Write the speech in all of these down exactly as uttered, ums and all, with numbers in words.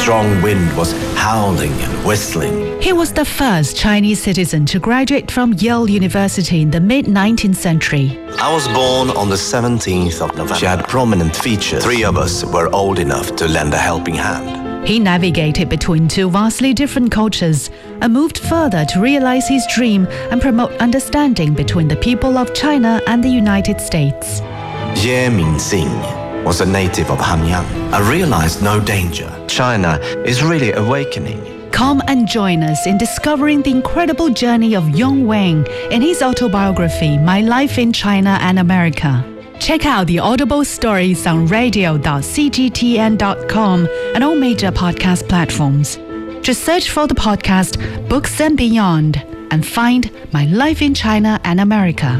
strong wind was howling and whistling. He was the first Chinese citizen to graduate from Yale University in the mid-nineteenth century. I was born on the seventeenth of November. She had prominent features. Three of us were old enough to lend a helping hand. He navigated between two vastly different cultures and moved further to realize his dream and promote understanding between the people of China and the United States. Ye Mingxing was a native of Hanyang. I realized no danger. China is really awakening. Come and join us in discovering the incredible journey of Yong Wang in his autobiography, My Life in China and America. Check out the Audible stories on radio dot c g t n dot com and all major podcast platforms. Just search for the podcast Books and Beyond and find My Life in China and America.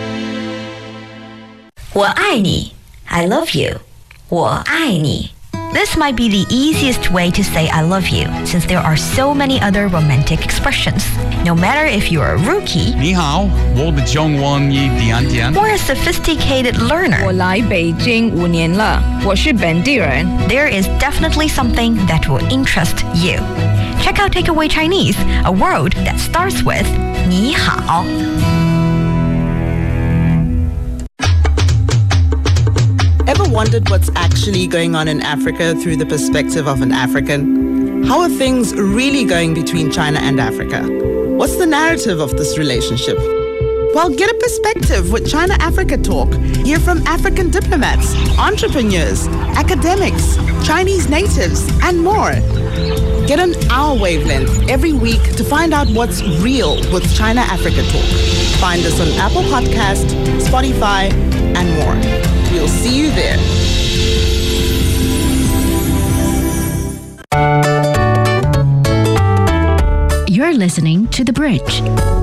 我爱你 I love you 我爱你 This might be the easiest way to say I love you, since there are so many other romantic expressions. No matter if you're a rookie 你好，我的中文一点点 or a sophisticated learner, 我来北京五年了，我是本地人。 there is definitely something that will interest you. Check out Takeaway Chinese, a word that starts with 你好. Ever wondered what's actually going on in Africa through the perspective of an African? How are things really going between China and Africa? What's the narrative of this relationship? Well, get a perspective with China-Africa Talk. Hear from African diplomats, entrepreneurs, academics, Chinese natives, and more. Get on our wavelength every week to find out what's real with China-Africa Talk. Find us on Apple Podcast, Spotify, and more. We'll see you there. You're listening to The Bridge.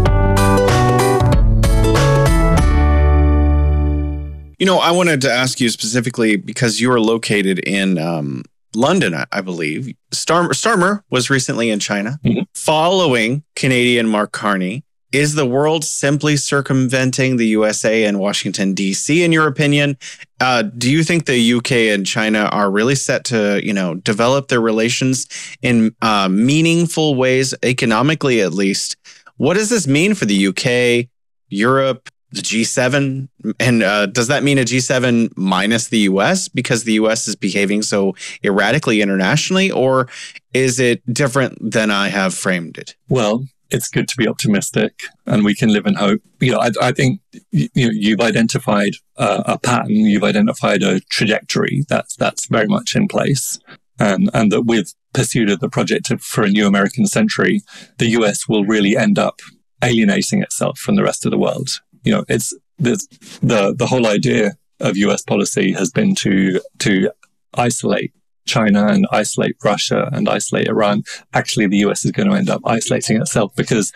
You know, I wanted to ask you specifically because you are located in um, London, I, I believe. Star- Starmer was recently in China. Mm-hmm. Following Canadian Mark Carney, is the world simply circumventing the U S A and Washington, D C, in your opinion? Uh, do you think the U K and China are really set to, you know, develop their relations in uh, meaningful ways, economically at least? What does this mean for the U K, Europe, the G seven? And uh, does that mean a G seven minus the U S because the U S is behaving so erratically internationally? Or is it different than I have framed it? Well, it's good to be optimistic and we can live in hope. You know, I, I think you know, you've identified uh, a pattern, you've identified a trajectory that's that's very much in place. And, and that with pursuit of the project of, for a new American century, the U S will really end up alienating itself from the rest of the world. You know, it's there's, the the whole idea of U S policy has been to to isolate China and isolate Russia and isolate Iran. Actually, the U S is going to end up isolating itself because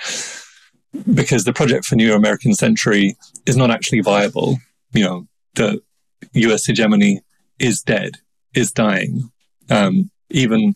because the project for New American Century is not actually viable. You know, the U S hegemony is dead, is dying. Um, even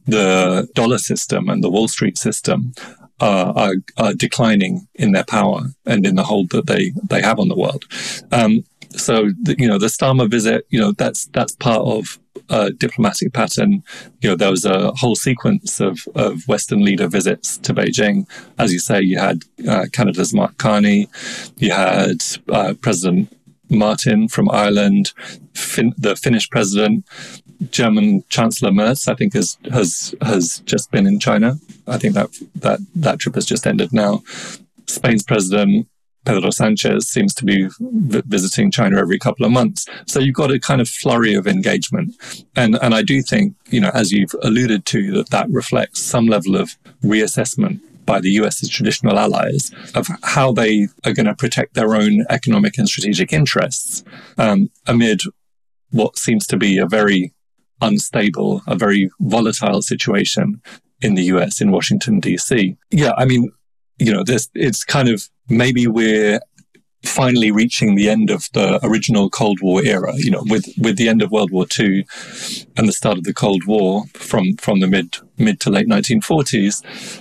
the dollar system and the Wall Street system uh, are, are declining in their power and in the hold that they, they have on the world. Um, so, the, you know, the Starmer visit, you know, that's that's part of a diplomatic pattern. You know, there was a whole sequence of, of Western leader visits to Beijing. As you say, you had uh, Canada's Mark Carney, you had uh, President Martin from Ireland, fin- the Finnish president, German Chancellor Merz, I think, has has has just been in China. I think that that that trip has just ended now. Spain's president Pedro Sanchez seems to be v- visiting China every couple of months. So you've got a kind of flurry of engagement. And and I do think, you know, as you've alluded to, that that reflects some level of reassessment by the U S's traditional allies of how they are going to protect their own economic and strategic interests um, amid what seems to be a very unstable, a very volatile situation in the U S, in Washington, D C. Yeah, I mean, you know, this it's kind of maybe we're finally reaching the end of the original Cold War era. You know, with with the end of World War Two and the start of the Cold War from from the mid mid to late nineteen forties,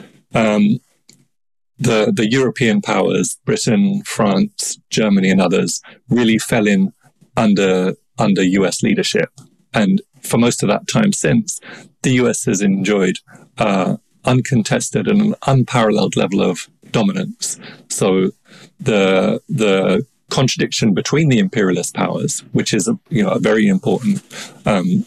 um, the the European powers, Britain, France, Germany, and others, really fell in under under U S leadership. And for most of that time since, the U S has enjoyed uh, uncontested and an unparalleled level of dominance. So the the contradiction between the imperialist powers, which is a, you know, a very important um,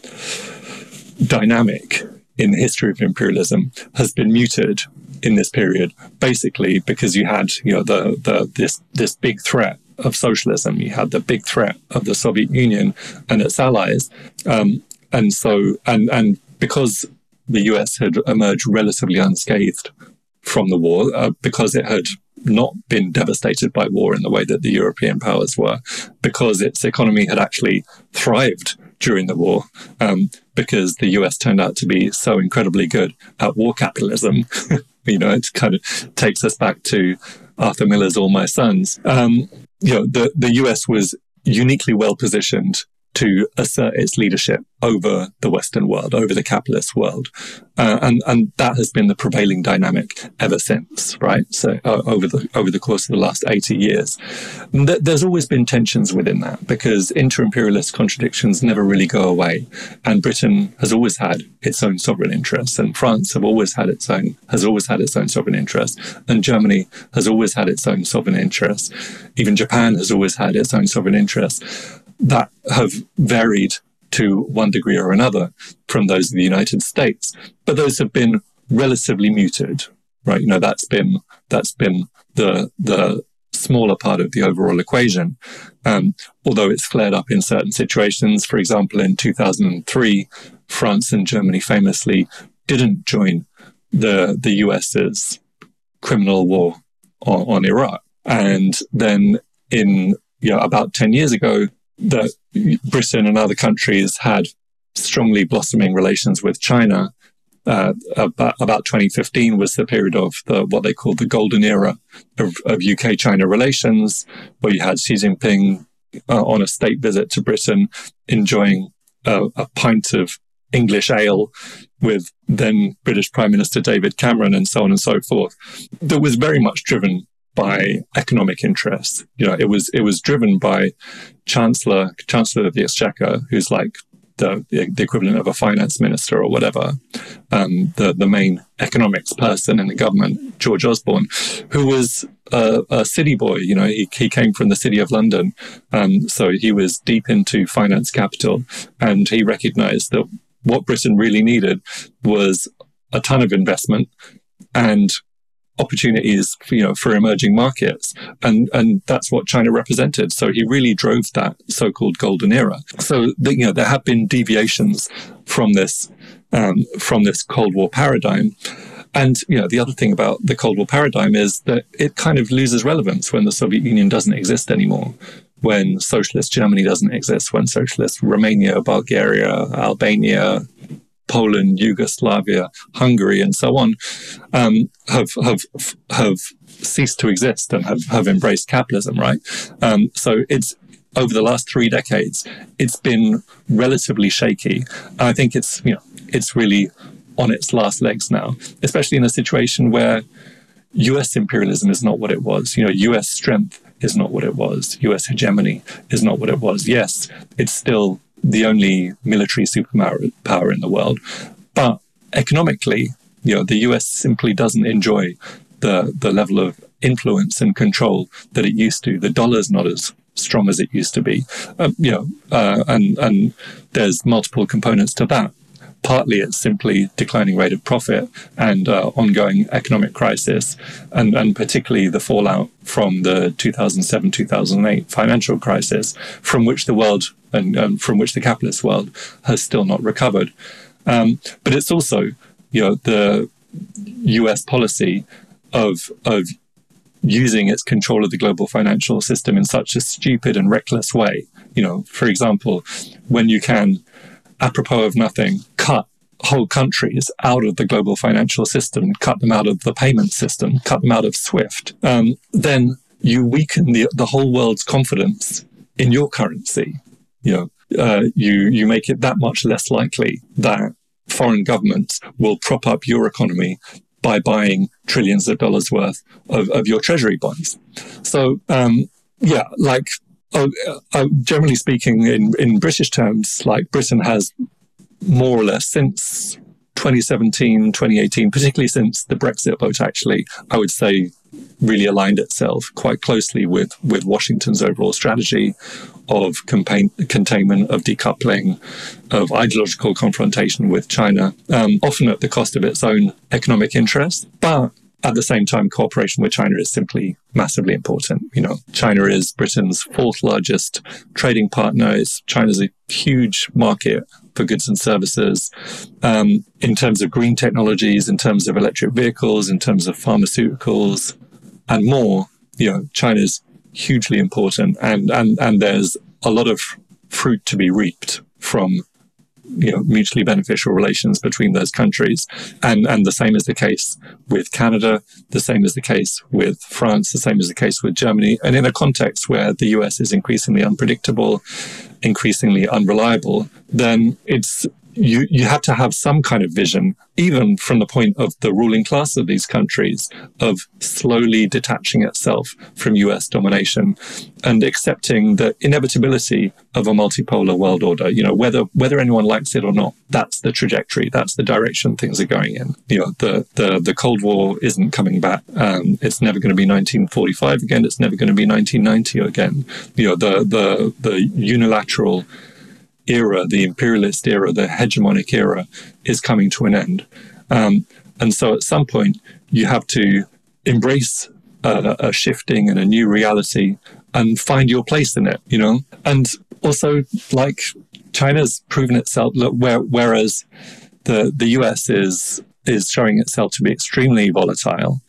dynamic in the history of imperialism, has been muted in this period, basically because you had, you know, the the this this big threat of socialism. You had the big threat of the Soviet Union and its allies, um, and so and and because the U S had emerged relatively unscathed from the war, uh, because it had not been devastated by war in the way that the European powers were, because its economy had actually thrived during the war, um, because the U S turned out to be so incredibly good at war capitalism. You know, it kind of takes us back to Arthur Miller's All My Sons. Um, you know, the, the U S was uniquely well positioned to assert its leadership over the Western world, over the capitalist world. Uh, and, and that has been the prevailing dynamic ever since, right? So uh, over the over the course of the last eighty years. Th- there's always been tensions within that because inter-imperialist contradictions never really go away. And Britain has always had its own sovereign interests, and France have always had its own, has always had its own sovereign interests, and Germany has always had its own sovereign interests. Even Japan has always had its own sovereign interests that have varied to one degree or another from those of the United States, but those have been relatively muted, right? You know, that's been that's been the the smaller part of the overall equation, um, although it's flared up in certain situations. For example, in two thousand three, France and Germany famously didn't join the the US's criminal war on, on Iraq, and then in you know about ten years ago, that Britain and other countries had strongly blossoming relations with China. Uh, about, about twenty fifteen was the period of the, what they called the golden era of, of U K-China relations, where you had Xi Jinping uh, on a state visit to Britain, enjoying uh, a pint of English ale with then British Prime Minister David Cameron, and so on and so forth. That was very much driven by economic interests. You know, it was it was driven by Chancellor Chancellor of the Exchequer, who's like the the equivalent of a finance minister or whatever, um, the the main economics person in the government, George Osborne, who was a, a city boy. You know, he he came from the city of London, um, so he was deep into finance capital, and he recognised that what Britain really needed was a ton of investment and opportunities for, you know, for emerging markets. And, and that's what China represented. So he really drove that so-called golden era. So, the, you know, there have been deviations from this, um, from this Cold War paradigm. And, you know, the other thing about the Cold War paradigm is that it kind of loses relevance when the Soviet Union doesn't exist anymore, when socialist Germany doesn't exist, when socialist Romania, Bulgaria, Albania, Poland, Yugoslavia, Hungary, and so on, um, have have have ceased to exist and have, have embraced capitalism, right? Um, so it's over the last three decades, it's been relatively shaky. I think it's you know it's really on its last legs now, especially in a situation where U S imperialism is not what it was. You know, U S strength is not what it was. U S hegemony is not what it was. Yes, it's still the only military superpower in the world, but economically, you know, the U S simply doesn't enjoy the the level of influence and control that it used to. The dollar's not as strong as it used to be, uh, you know, uh, and and there's multiple components to that. Partly it's simply declining rate of profit and uh, ongoing economic crisis, and, and particularly the fallout from the two thousand seven two thousand eight financial crisis, from which the world and um, from which the capitalist world has still not recovered. Um, but it's also, you know, the U S policy of of using its control of the global financial system in such a stupid and reckless way. You know, for example, when you can, apropos of nothing, cut whole countries out of the global financial system, cut them out of the payment system, cut them out of SWIFT, um, then you weaken the, the whole world's confidence in your currency. You know, uh, you you make it that much less likely that foreign governments will prop up your economy by buying trillions of dollars worth of, of your treasury bonds. So, um, yeah, like, uh, uh, generally speaking, in, in British terms, like Britain has more or less since twenty seventeen, twenty eighteen, particularly since the Brexit vote, actually, I would say really aligned itself quite closely with, with Washington's overall strategy of campaign, containment, of decoupling, of ideological confrontation with China, um, often at the cost of its own economic interests. But at the same time, cooperation with China is simply massively important. You know, China is Britain's fourth largest trading partner. It's, China's a huge market for goods and services, um, in terms of green technologies, in terms of electric vehicles, in terms of pharmaceuticals, and more. You know, China's hugely important, and and and there's a lot of fruit to be reaped from, you know, mutually beneficial relations between those countries. And and the same is the case with Canada, the same is the case with France, the same is the case with Germany. And in a context where the U S is increasingly unpredictable, increasingly unreliable, then it's you you have to have some kind of vision, even from the point of the ruling class of these countries, of slowly detaching itself from U S domination and accepting the inevitability of a multipolar world order. You know, whether whether anyone likes it or not, that's the trajectory, that's the direction things are going in. You know, the the, the Cold War isn't coming back. Um, it's never going to be nineteen forty-five again. It's never going to be nineteen ninety again. You know, the the the unilateral era, the imperialist era, the hegemonic era is coming to an end. Um, and so at some point, you have to embrace a, a shifting and a new reality and find your place in it, you know? And also, like, China's proven itself, look, where, whereas the, the U S is is showing itself to be extremely volatile,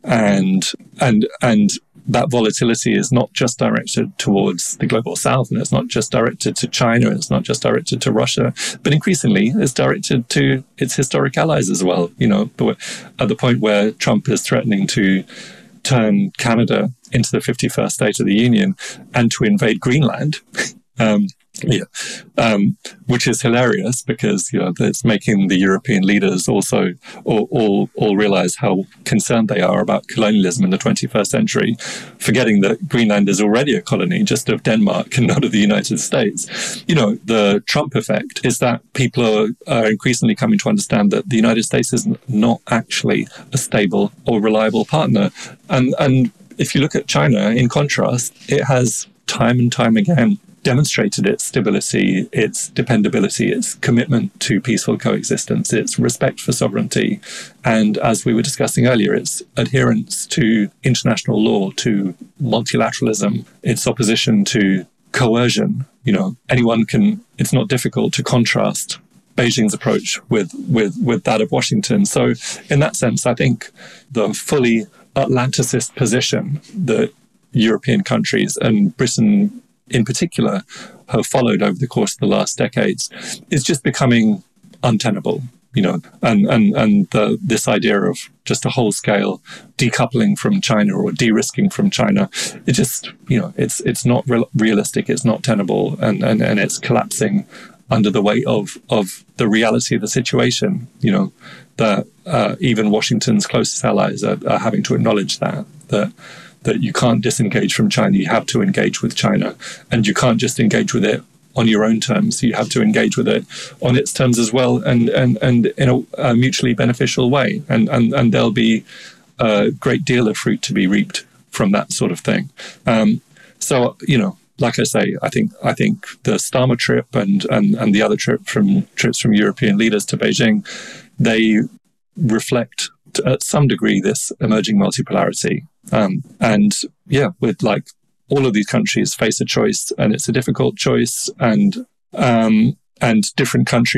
and and and that volatility is not just directed towards the global south, and it's not just directed to China, and it's not just directed to Russia, but increasingly it's directed to its historic allies as well. You know, at the point where Trump is threatening to turn Canada into the fifty-first state of the Union and to invade Greenland. um, Yeah, um, which is hilarious because, you know, it's making the European leaders also all, all all realize how concerned they are about colonialism in the twenty-first century, forgetting that Greenland is already a colony just of Denmark and not of the United States. You know, the Trump effect is that people are, are increasingly coming to understand that the United States is not actually a stable or reliable partner. And and if you look at China, in contrast, it has time and time again demonstrated its stability, its dependability, its commitment to peaceful coexistence, its respect for sovereignty, and, as we were discussing earlier, its adherence to international law, to multilateralism, its opposition to coercion. You know, anyone can, it's not difficult to contrast Beijing's approach with, with, with that of Washington. So in that sense, I think the fully Atlanticist position that European countries and Britain in particular have followed over the course of the last decades is just becoming untenable, you know, and and and the, this idea of just a whole scale decoupling from China or de-risking from China, it just, you know, it's it's not real, realistic, it's not tenable, and, and and it's collapsing under the weight of of the reality of the situation, you know, that uh, even Washington's closest allies are, are having to acknowledge that that that you can't disengage from China, you have to engage with China. And you can't just engage with it on your own terms, you have to engage with it on its terms as well, and and, and in a, a mutually beneficial way. And, and, and there'll be a great deal of fruit to be reaped from that sort of thing. Um, so, you know, like I say, I think I think the Starmer trip and, and, and the other trip from trips from European leaders to Beijing, they reflect to, at some degree, this emerging multipolarity. Um, and yeah, with like all of these countries face a choice, and it's a difficult choice, and um, and different countries